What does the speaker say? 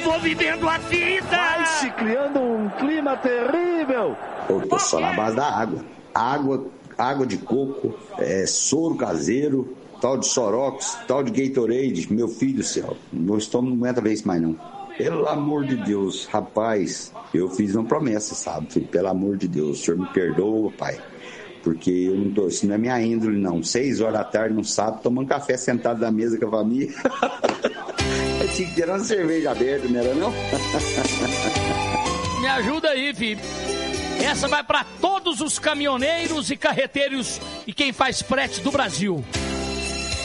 vou vivendo a vida. Vai se criando um clima terrível. Eu tô só na base da água. Água de coco, soro caseiro, tal de Sorox, tal de Gatorade. Meu filho do céu, meu estômago não aguenta ver isso mais não. Pelo amor de Deus, rapaz, eu fiz uma promessa, sabe? Pelo amor de Deus, o senhor me perdoa, pai. Porque eu não tô, isso não é minha índole, não. 6 horas da tarde, no sábado, tomando café sentado na mesa com a família. Eu tinha que ter uma cerveja aberta, não era não? Me ajuda aí, filho. Essa vai para todos os caminhoneiros e carreteiros e quem faz frete do Brasil.